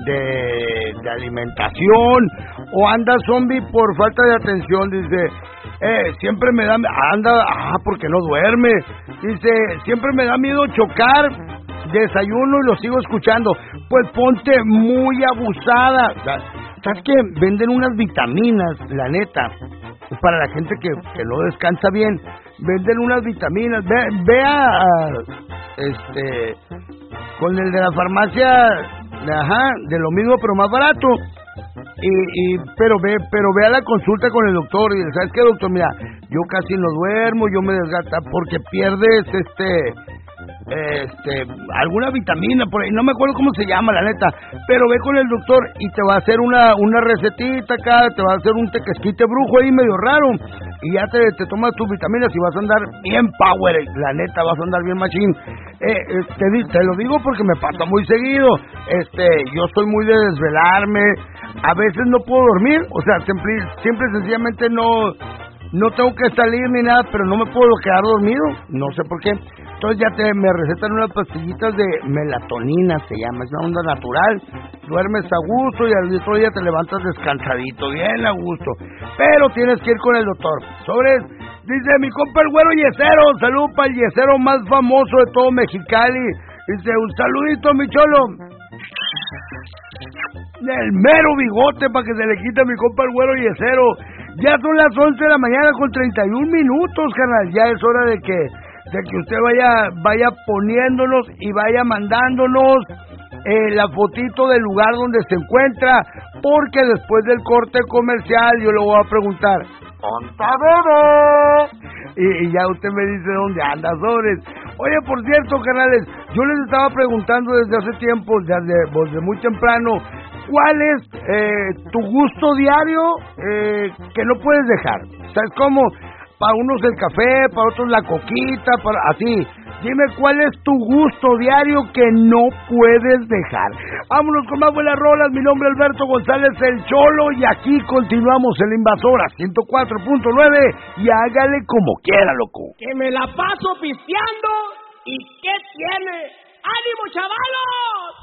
de alimentación, o anda zombie por falta de atención. Dice, siempre me da, porque no duerme. Dice, siempre me da miedo chocar, desayuno y lo sigo escuchando. Pues ponte muy abusada. ¿Sabes qué? Venden unas vitaminas, la neta, para la gente que no descansa bien. Venden unas vitaminas. Vea, con el de la farmacia, de lo mismo pero más barato. Pero ve a la consulta con el doctor y ¿sabes qué, doctor? Mira, yo casi no duermo, yo me desgasta porque pierdes alguna vitamina por ahí, no me acuerdo cómo se llama, la neta, pero ve con el doctor y te va a hacer una recetita acá, te va a hacer un tequesquite brujo ahí medio raro, y ya te tomas tus vitaminas y vas a andar bien power, la neta, vas a andar bien machín. Te lo digo porque me pasa muy seguido. Yo soy muy de desvelarme, a veces no puedo dormir, o sea, siempre sencillamente no tengo que salir ni nada, pero no me puedo quedar dormido, no sé por qué. Entonces me recetan unas pastillitas de melatonina, se llama, es una onda natural. Duermes a gusto y al otro día te levantas descansadito, bien a gusto. Pero tienes que ir con el doctor. Dice mi compa el güero Yesero, salud para el Yesero más famoso de todo Mexicali. Dice, un saludito mi cholo. El mero bigote para que se le quite a mi compa el güero Yesero. Ya son las 11 de la mañana con 31 minutos, carnal. Ya es hora de que usted vaya poniéndonos y vaya mandándonos la fotito del lugar donde se encuentra, porque después del corte comercial yo le voy a preguntar, ¿dónde bebé? Y ya usted me dice dónde anda, sobres. Oye, por cierto, carnales, yo les estaba preguntando desde hace tiempo, desde muy temprano, ¿cuál es tu gusto diario que no puedes dejar? ¿Sabes cómo? Para unos el café, para otros la coquita, así. Dime cuál es tu gusto diario que no puedes dejar. Vámonos con más buenas rolas. Mi nombre es Alberto González, el Cholo, y aquí continuamos en la Invasora 104.9. Y hágale como quiera, loco. Que me la paso pisteando. ¿Y qué tiene? ¡Ánimo, chavalos!